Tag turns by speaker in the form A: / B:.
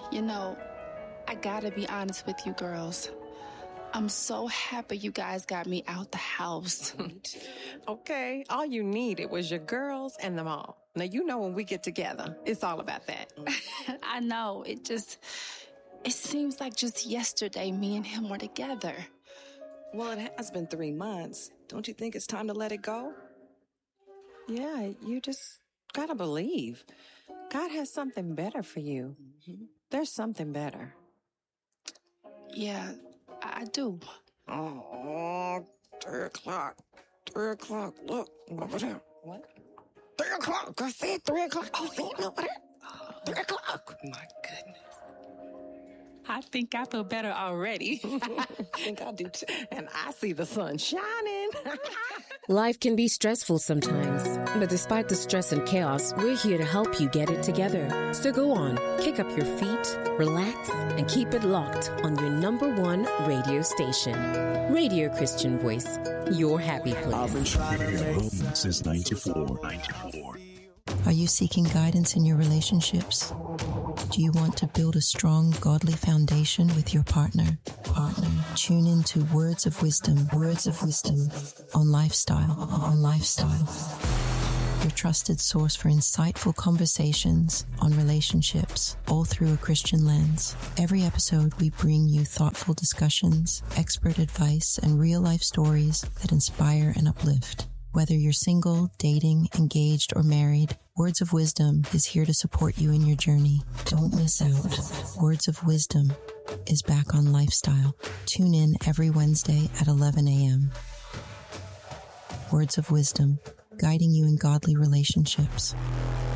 A: You know, I gotta be honest with you girls. I'm so happy you guys got me out the house.
B: Okay, all you needed was your girls and the mom. Now, you know when we get together, it's all about that.
A: I know, it seems like just yesterday me and him were together.
C: Well, it has been 3 months. Don't you think it's time to let it go?
B: Yeah, you just gotta believe. God has something better for you. Mm-hmm. There's something better.
A: Yeah, I do.
C: Oh, 3 o'clock. 3 o'clock. Look, over there.
B: What?
C: 3 o'clock. I said 3 o'clock. Oh, see, over there. 3 o'clock.
A: My goodness. I think I feel better already.
C: I think I do too.
B: And I see the sun shining.
D: Life can be stressful sometimes, but despite the stress and chaos, we're here to help you get it together. So go on, kick up your feet, relax, and keep it locked on your #1 radio station. Radio Christian Voice, your happy place.
E: I've been trying to make since 94.
F: Are you seeking guidance in your relationships? Do you want to build a strong, godly foundation with your partner? Tune into Words of Wisdom on Lifestyle. Your trusted source for insightful conversations on relationships, all through a Christian lens. Every episode, we bring you thoughtful discussions, expert advice, and real-life stories that inspire and uplift. Whether you're single, dating, engaged, or married, Words of Wisdom is here to support you in your journey. Don't miss out. Words of Wisdom is back on Lifestyle. Tune in every Wednesday at 11 a.m. Words of Wisdom, guiding you in godly relationships.